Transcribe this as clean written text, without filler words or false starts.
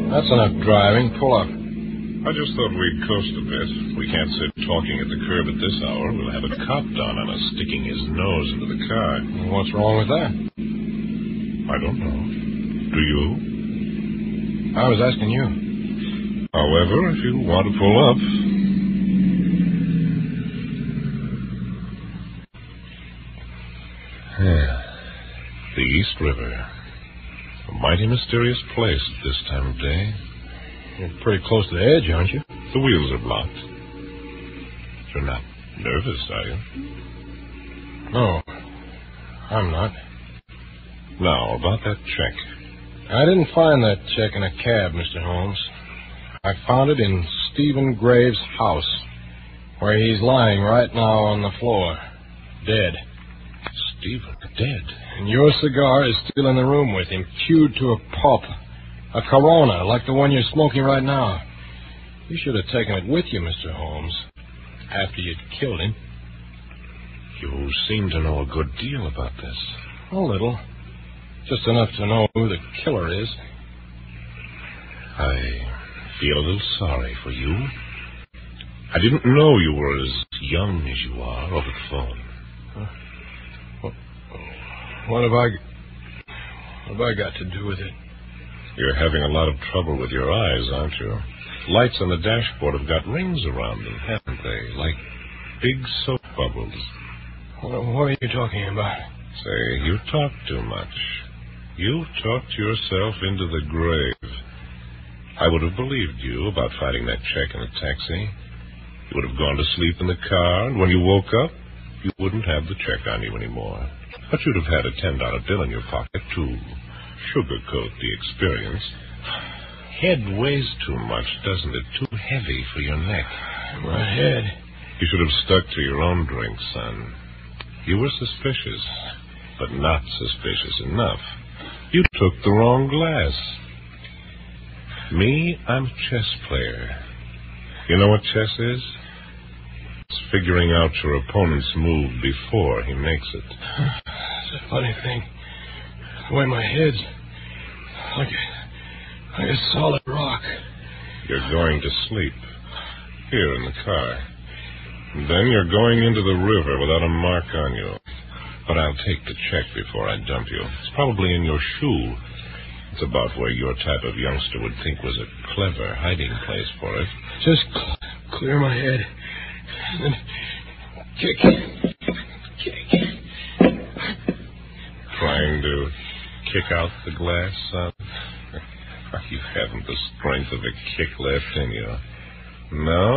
That's enough driving. Pull up. I just thought we'd coast a bit. We can't sit talking at the curb at this hour. We'll have a cop down on us sticking his nose into the car. What's wrong with that? I don't know. Do you? I was asking you. However, if you want to pull up... The East River. A mighty mysterious place at this time of day. You're pretty close to the edge, aren't you? The wheels are blocked. You're not nervous, are you? No, I'm not. Now, about that check. I didn't find that check in a cab, Mr. Holmes. I found it in Stephen Graves' house, where he's lying right now on the floor, dead. Stephen, dead? And your cigar is still in the room with him, chewed to a pulp. A Corona, like the one you're smoking right now. You should have taken it with you, Mr. Holmes, after you'd killed him. You seem to know a good deal about this. A little. Just enough to know who the killer is. I feel a little sorry for you. I didn't know you were as young as you are over the phone. What have I got to do with it? You're having a lot of trouble with your eyes, aren't you? Lights on the dashboard have got rings around them, haven't they? Like big soap bubbles. What are you talking about? Say, you talk too much. You've talked yourself into the grave. I would have believed you about finding that check in a taxi. You would have gone to sleep in the car, and when you woke up, you wouldn't have the check on you anymore. But you'd have had a $10 bill in your pocket to sugarcoat the experience. Head weighs too much, doesn't it? Too heavy for your neck. My head. You should have stuck to your own drink, son. You were suspicious, but not suspicious enough. You took the wrong glass. Me, I'm a chess player. You know what chess is? It's figuring out your opponent's move before he makes it. It's a funny thing. The way my head's like a solid rock. You're going to sleep here in the car. And then you're going into the river without a mark on you. But I'll take the check before I dump you. It's probably in your shoe. It's about where your type of youngster would think was a clever hiding place for it. Just clear my head. And then kick. Trying to kick out the glass, son? You haven't the strength of a kick left in you. No,